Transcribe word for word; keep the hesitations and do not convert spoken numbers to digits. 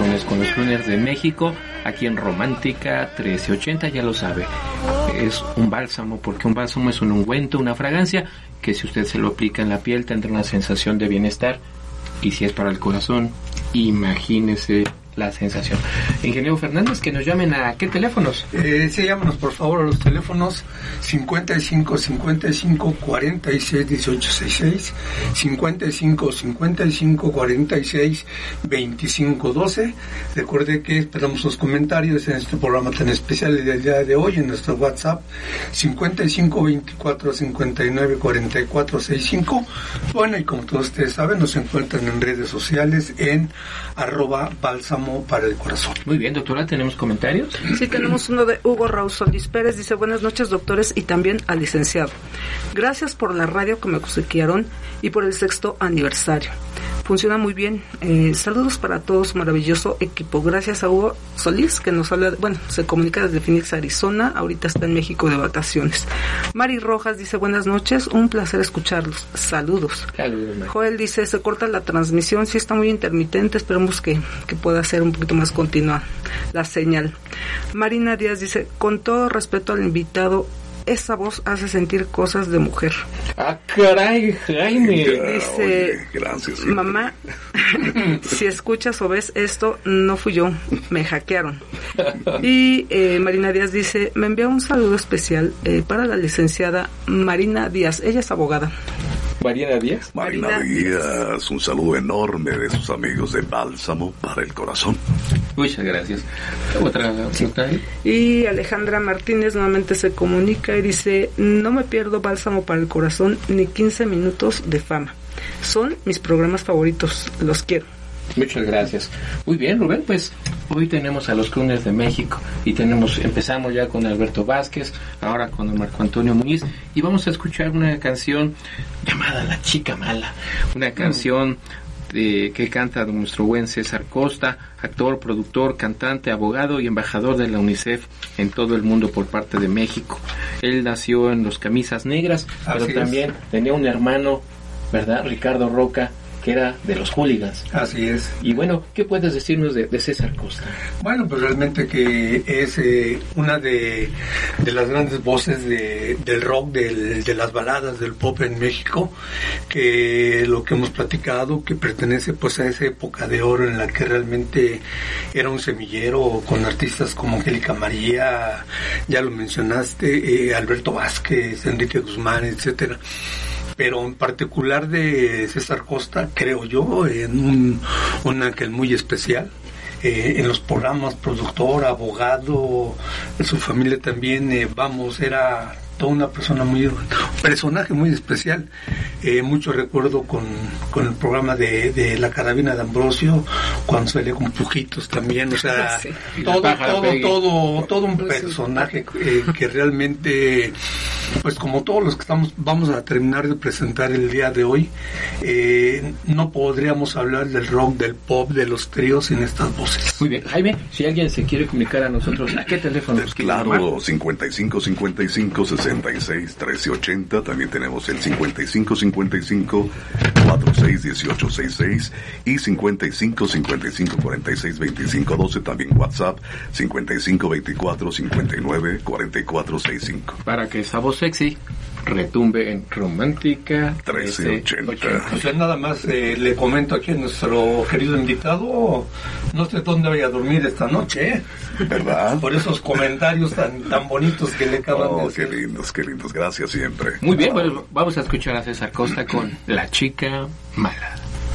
lunes con los Crooners de México, aquí en Romántica trece ochenta, ya lo sabe. Es un bálsamo, porque un bálsamo es un ungüento, una fragancia, que si usted se lo aplica en la piel tendrá una sensación de bienestar. Y si es para el corazón, imagínese la sensación. Ingeniero Fernández, que nos llamen a ¿qué teléfonos? Eh, sí, llámanos por favor a los teléfonos cincuenta y cinco, cincuenta y cinco, cuarenta y seis, dieciocho sesenta y seis, cincuenta y cinco, cincuenta y cinco, cuarenta y seis, veinticinco doce. Recuerde que esperamos sus comentarios en este programa tan especial del día de hoy en nuestro WhatsApp cincuenta y cinco, veinticuatro, cincuenta y nueve, cuarenta y cuatro, sesenta y cinco. Bueno, y como todos ustedes saben, nos encuentran en redes sociales en arroba bálsamo para el corazón. Muy bien, doctora, ¿tenemos comentarios? Sí, tenemos uno de Hugo Raúl Solís Pérez. Dice: buenas noches, doctores, y también al licenciado. Gracias por la radio que me obsequiaron y por el sexto aniversario. Funciona muy bien. Eh, saludos para todo su maravilloso equipo. Gracias a Hugo Solís, que nos habla, bueno, se comunica desde Phoenix, Arizona. Ahorita está en México de vacaciones. Mari Rojas dice: buenas noches, un placer escucharlos. Saludos. Saludos, Mari. Joel dice: se corta la transmisión, sí está muy intermitente, esperemos que, que pueda ser un poquito más continua la señal. Marina Díaz dice: con todo respeto al invitado, esa voz hace sentir cosas de mujer. ¡Ah, caray, Jaime! Dice: oye, gracias, siempre. Mamá, si escuchas o ves esto, no fui yo, me hackearon. Y eh, Marina Díaz dice: me envía un saludo especial eh, para la licenciada Marina Díaz, ella es abogada. Marina Díaz. Marina, Marina Díaz, un saludo enorme de sus amigos de Bálsamo para el Corazón. Muchas gracias. ¿Otra pregunta? Y Alejandra Martínez nuevamente se comunica y dice: no me pierdo Bálsamo para el Corazón ni quince minutos de fama. Son mis programas favoritos, los quiero. Muchas gracias. Muy bien, Rubén, pues hoy tenemos a los Crooners de México y tenemos, empezamos ya con Alberto Vázquez, ahora con Marco Antonio Muñiz, y vamos a escuchar una canción llamada La Chica Mala, una canción de, que canta nuestro buen César Costa, actor, productor, cantante, abogado y embajador de la UNICEF en todo el mundo por parte de México. Él nació en los Camisas Negras, pero Así también es. tenía un hermano, ¿verdad? Ricardo Roca, que era de los Hooligans. Así es. Y bueno, ¿qué puedes decirnos de, de César Costa? Bueno, pues realmente que es eh, una de, de las grandes voces de, del rock, del, de las baladas, del pop en México, que lo que hemos platicado, que pertenece pues a esa época de oro en la que realmente era un semillero con artistas como Angélica María, ya lo mencionaste, eh, Alberto Vázquez, Enrique Guzmán, etcétera. Pero en particular de César Costa, creo yo, en un, un ángel muy especial. Eh, en los programas, productor, abogado, su familia también, eh, vamos, era toda una persona muy, un personaje muy especial. Eh, mucho recuerdo con, con el programa de, de La Carabina de Ambrosio, cuando salía con Pujitos también, o sea, sí. todo, todo, todo, todo un personaje eh, que realmente, pues como todos los que estamos, vamos a terminar de presentar el día de hoy, eh, no podríamos hablar del rock, del pop, de los tríos sin estas voces. Muy bien, Jaime, si alguien se quiere comunicar a nosotros, ¿a qué teléfono nos quiere llamar? Claro, cincuenta y cinco, cincuenta y cinco, sesenta y seis, trece ochenta. También tenemos el cincuenta y cinco, cincuenta y cinco, cuarenta y seis, dieciocho sesenta y seis y cincuenta y cinco, cincuenta y cinco, cuarenta y seis, veinticinco doce. También WhatsApp cincuenta y cinco, veinticuatro, cincuenta y nueve, cuarenta y cuatro sesenta y cinco. Para que esa voz sexy retumbe en Romántica trece ochenta. Pues nada más eh, le comento aquí a nuestro querido invitado, no sé dónde voy a dormir esta noche, ¿eh? ¿Verdad? Por esos comentarios tan tan bonitos que le acaban Oh, de qué hacer. lindos, qué lindos. Gracias siempre. Muy bien, pues vamos a escuchar a César Costa con La Chica Mala.